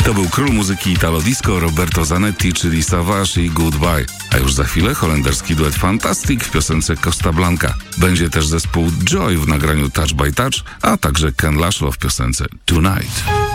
To był król muzyki italo-disco Roberto Zanetti, czyli Savage i Goodbye. A już za chwilę holenderski duet Fantastic w piosence Costa Blanca. Będzie też zespół Joy w nagraniu Touch by Touch, a także Ken Laszlo w piosence Tonight.